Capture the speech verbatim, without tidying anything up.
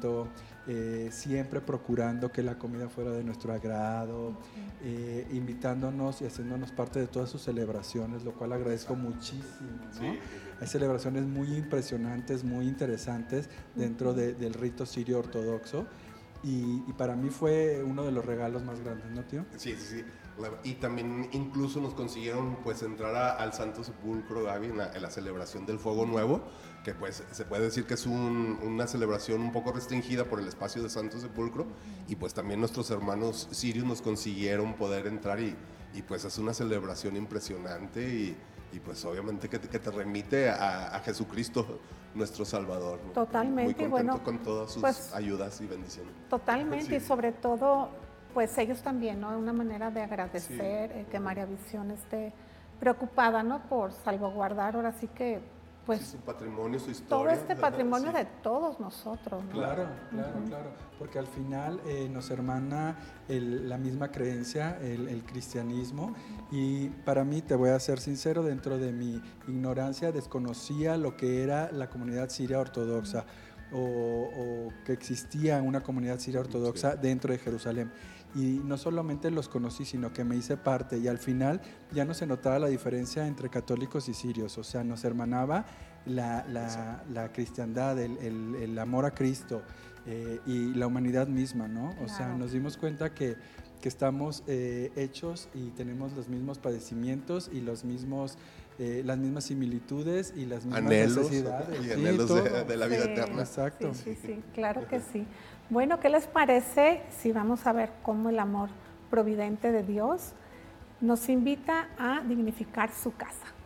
momento, eh, siempre procurando que la comida fuera de nuestro agrado, uh-huh. eh, invitándonos y haciéndonos parte de todas sus celebraciones, lo cual agradezco muchísimo, ¿no? Sí. Hay celebraciones muy impresionantes, muy interesantes dentro uh-huh. de, del rito sirio ortodoxo. Y, y para mí fue uno de los regalos más grandes, ¿no, tío? Sí, sí, sí. Y también incluso nos consiguieron pues entrar a, al Santo Sepulcro, Gaby, en la, en la celebración del Fuego Nuevo, que pues se puede decir que es un, una celebración un poco restringida por el espacio de Santo Sepulcro, y pues también nuestros hermanos sirios nos consiguieron poder entrar y, y pues es una celebración impresionante y, y pues obviamente que te, que te remite a, a Jesucristo, nuestro Salvador, ¿no? Totalmente. Muy contento bueno, con todas sus pues, ayudas y bendiciones. Totalmente, sí. Y sobre todo, pues ellos también, ¿no? Una manera de agradecer, Sí. eh, que María Visión esté preocupada, ¿no? Por salvaguardar, ahora sí que, pues... Sí, su patrimonio, su historia. Todo este patrimonio sí. de todos nosotros, ¿no? Claro, claro, uh-huh. claro, porque al final eh, nos hermana el, la misma creencia, el, el cristianismo, y para mí, te voy a ser sincero, dentro de mi ignorancia desconocía lo que era la comunidad siria ortodoxa, uh-huh. o, o que existía una comunidad siria ortodoxa sí. dentro de Jerusalén. Y no solamente los conocí, sino que me hice parte, y al final ya no se notaba la diferencia entre católicos y sirios, o sea, nos hermanaba la, la, la cristiandad, el, el, el amor a Cristo eh, y la humanidad misma, ¿no? O claro. sea, nos dimos cuenta que, que estamos eh, hechos y tenemos los mismos padecimientos y los mismos, eh, las mismas similitudes y las mismas anhelos, necesidades. Y sí, anhelos de, de la vida sí, eterna. Exacto. Sí, sí, sí, claro que sí. Bueno, ¿qué les parece si vamos a ver cómo el amor providente de Dios nos invita a dignificar su casa?